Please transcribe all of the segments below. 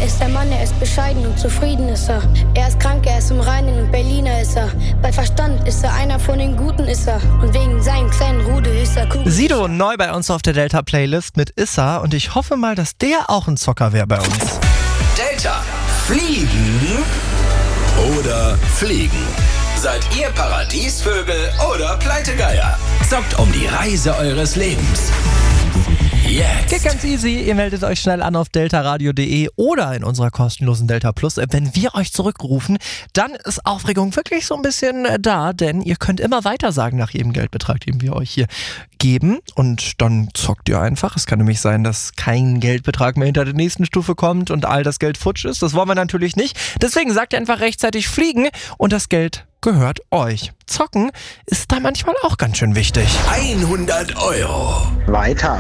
ist der Mann, er ist bescheiden und zufrieden ist er. Er ist krank, er ist im Reinen und Berliner ist er. Bei Verstand ist er einer von den Guten ist er. Und wegen seinem kleinen Rudel ist er cool. Sido neu bei uns auf der Delta-Playlist mit Issa und ich hoffe mal, dass der auch ein Zocker wäre bei uns. Delta, fliegen oder fliegen? Seid ihr Paradiesvögel oder Pleitegeier? Zockt um die Reise eures Lebens. Jetzt. Geht ganz easy, ihr meldet euch schnell an auf deltaradio.de oder in unserer kostenlosen Delta Plus App. Wenn wir euch zurückrufen, dann ist Aufregung wirklich so ein bisschen da, denn ihr könnt immer weiter sagen nach jedem Geldbetrag, den wir euch hier geben und dann zockt ihr einfach. Es kann nämlich sein, dass kein Geldbetrag mehr hinter der nächsten Stufe kommt und all das Geld futsch ist. Das wollen wir natürlich nicht. Deswegen sagt ihr einfach rechtzeitig fliegen und das Geld gehört euch. Zocken ist da manchmal auch ganz schön wichtig. 100 Euro. Weiter.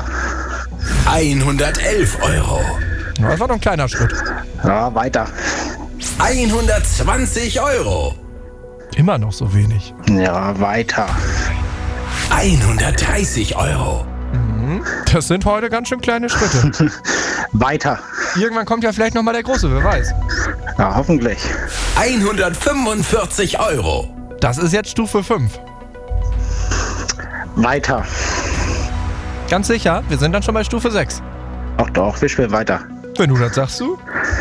111 Euro. Das war doch ein kleiner Schritt. Ja, weiter. 120 Euro. Immer noch so wenig. Ja, weiter. 130 Euro. Das sind heute ganz schön kleine Schritte. Weiter. Irgendwann kommt ja vielleicht nochmal der Große, wer weiß. Ja, hoffentlich. 145 Euro. Das ist jetzt Stufe 5. Weiter. Ganz sicher, wir sind dann schon bei Stufe 6. Ach doch, wir spielen weiter. Wenn du das sagst, du?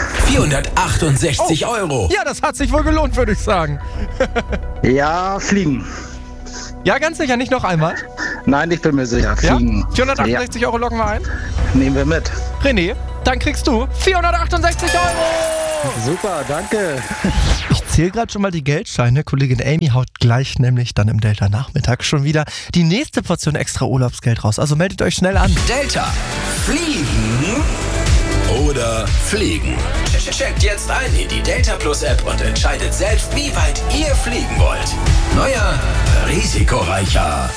468 Euro. Ja, das hat sich wohl gelohnt, würde ich sagen. Ja, fliegen. Ja, ganz sicher, nicht noch einmal. Nein, ich bin mir sicher. Fliegen. Ja? 468 Euro locken wir ein. Nehmen wir mit. René, dann kriegst du 468 Euro. Super, danke. Ich zähle gerade schon mal die Geldscheine. Kollegin Amy haut gleich nämlich dann im Delta-Nachmittag schon wieder die nächste Portion extra Urlaubsgeld raus. Also meldet euch schnell an. Delta, fliegen oder fliegen? Checkt jetzt ein in die Delta Plus App und entscheidet selbst, wie weit ihr fliegen wollt. Neuer, risikoreicher.